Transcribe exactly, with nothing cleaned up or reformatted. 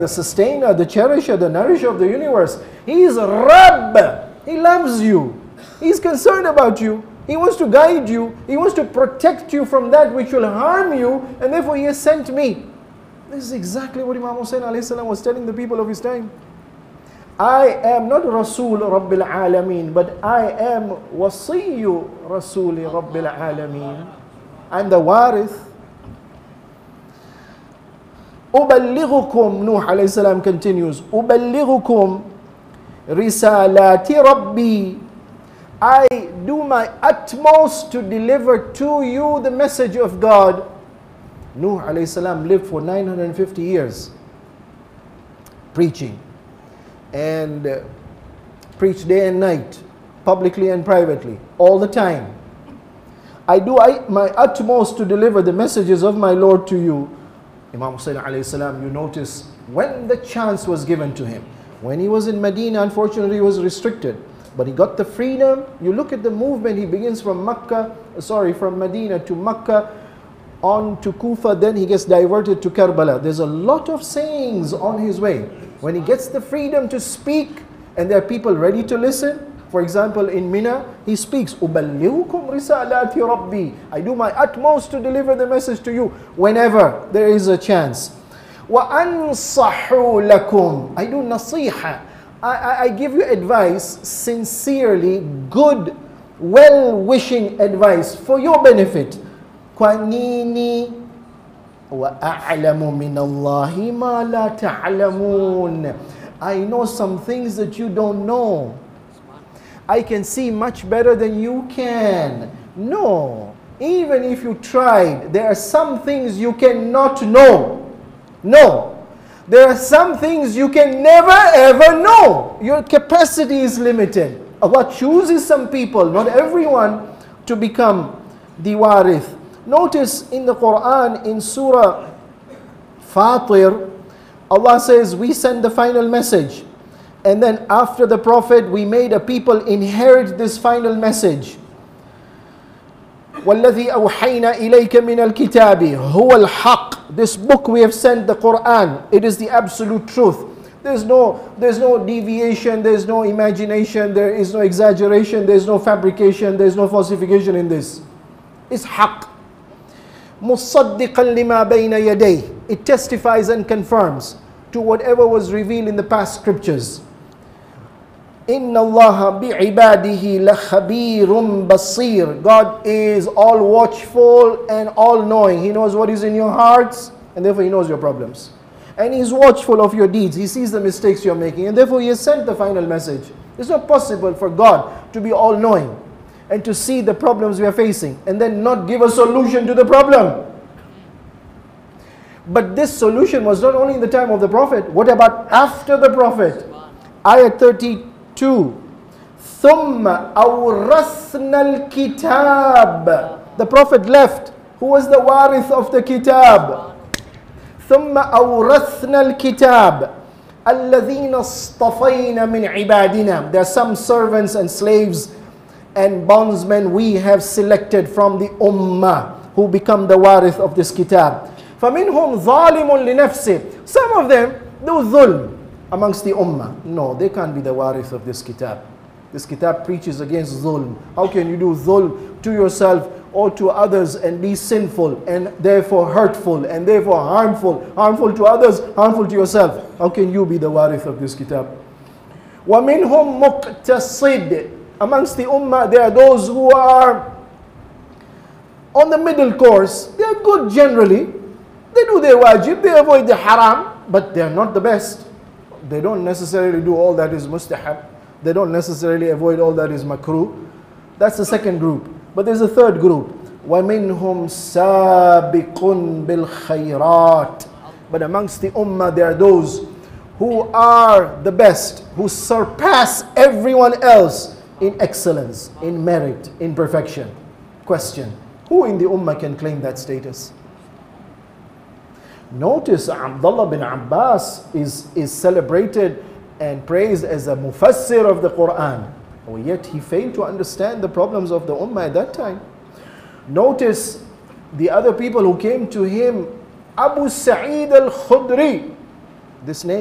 the sustainer, the cherisher, the nourisher of the universe. He is Rabb. He loves you. He's concerned about you. He wants to guide you. He wants to protect you from that which will harm you, and therefore He has sent me. This is exactly what Imam Hussain alayhi salam was telling the people of his time. I am not Rasul Rabbil Alameen, but I am Wasiyu Rasuli Rabbil Alameen. I'm the Warith. Uballighukum, Nuh alayhi salam continues, Uballighukum risalati Rabbi. I do my utmost to deliver to you the message of God. Nuh alayhi salam lived for nine hundred fifty years preaching, and uh, preached day and night, publicly and privately, all the time. I do I, my utmost to deliver the messages of my Lord to you. Imam Hussain alayhi salam, you notice when the chance was given to him. When he was in Medina, unfortunately, he was restricted. But he got the freedom. You look at the movement, he begins from Makkah, sorry, from Medina to Makkah, on to Kufa, then he gets diverted to Karbala. There's a lot of sayings on his way. When he gets the freedom to speak, and there are people ready to listen. For example, in Mina, he speaks, Uballighukum risalati Rabbi. I do my utmost to deliver the message to you whenever there is a chance. Wa ansahu lakum. I do nasiha. I, I, I give you advice, sincerely, good, well-wishing advice for your benefit. Kwanini wa a'lamu min Allahi ma la ta'lamun. I know some things that you don't know. I can see much better than you can. No. Even if you tried, there are some things you cannot know. No. There are some things you can never ever know. Your capacity is limited. Allah chooses some people, not everyone, to become the warith. Notice in the Quran, in Surah Fatir, Allah says, we send the final message. And then after the Prophet, we made a people inherit this final message. وَالَّذِي أَوْحَيْنَا إِلَيْكَ مِنَ الْكِتَابِ هُوَ الْحَقِّ. This book we have sent, the Quran, it is the absolute truth. There's no, there's no deviation, there's no imagination, there is no exaggeration, there's no fabrication, there's no falsification in this. It's haqq. مُصَدِّقًا لِمَا بَيْنَ يَدَيْهِ. It testifies and confirms to whatever was revealed in the past scriptures. Inna Allah bi'ibadihi lakhabirum basir. God is all watchful and all knowing. He knows what is in your hearts, and therefore He knows your problems. And He's watchful of your deeds. He sees the mistakes you're making, and therefore He has sent the final message. It's not possible for God to be all knowing and to see the problems we are facing and then not give a solution to the problem. But this solution was not only in the time of the Prophet. What about after the Prophet? Ayat thirty-two. ثُمَّ أَوْرَثْنَا الْكِتَابِ. The Prophet left. Who was the warith of the kitab? ثُمَّ أَوْرَثْنَا الْكِتَابِ الَّذِينَ اصْطَفَيْنَا مِنْ عِبَادِنَا. There are some servants and slaves and bondsmen we have selected from the ummah who become the warith of this kitab. فَمِنْهُمْ ظَالِمٌ لِنَفْسِهِ. Some of them do dhulm amongst the ummah. No, they can't be the warith of this kitab. This kitab preaches against dhulm. How can you do dhulm to yourself or to others and be sinful and therefore hurtful and therefore harmful, harmful to others, harmful to yourself? How can you be the warith of this kitab? وَمِنْهُمْ مُقْتَصِدٌ. Amongst the ummah, there are those who are on the middle course. They are good generally. They do their wajib, they avoid the haram, but they are not the best. They don't necessarily do all that is mustahab. They don't necessarily avoid all that is makruh. That's the second group. But there's a third group. وَمِنْهُمْ سَابِقٌ بِالْخَيْرَاتِ. But amongst the ummah, there are those who are the best, who surpass everyone else in excellence, in merit, in perfection. Question: who in the ummah can claim that status? Notice Abdullah bin Abbas is, is celebrated and praised as a mufassir of the Quran. Oh, yet he failed to understand the problems of the ummah at that time. Notice the other people who came to him. Abu Sa'id al-Khudri this name